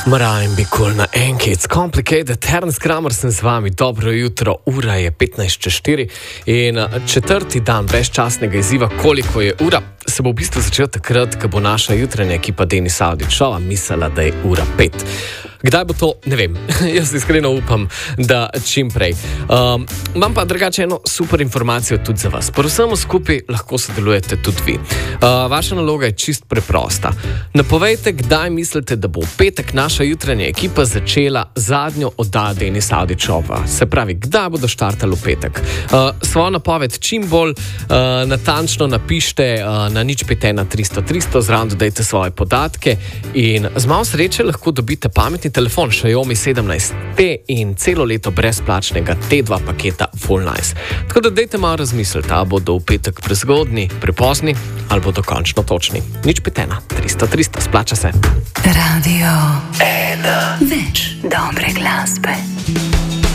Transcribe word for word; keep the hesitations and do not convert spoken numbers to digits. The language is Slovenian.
Mara in Bikul na enki, it's complicated. Ernst Kramer sem z vami, dobro jutro, ura je petnajst čez štiri in četrti dan brezčasnega izziva, koliko je ura, se bo v bistvu začel takrat, ko bo naša jutranja ekipa Denis Avdićova mislila, da je ura pet. Kdaj bo to? Ne vem. Jaz iskreno upam, da čim prej. Um, imam pa drugače eno super informacijo tudi za vas. Pri vsemu skupaj lahko sodelujete tudi vi. Uh, vaša naloga je čist preprosta. Napovejte, kdaj mislite, da bo v petek naša jutranja ekipa začela zadnjo oddajo Denis Avdićova. Se pravi, kdaj bodo štartali v petek. Uh, svojo napoved čim bolj uh, natančno napište uh, na nič pet ena tristo tristo, zraven dodajte svoje podatke in z malo sreče lahko dobite pametni telefon Xiaomi sedemnajst T in celo leto brezplačnega T dva paketa Full Nice. Tako da dejte malo razmisliti, ali bodo v petek prezgodni, prepozni ali bodo končno točni. nič pet ena tristo tristo, splača se. Radio ena. Več dobre glasbe.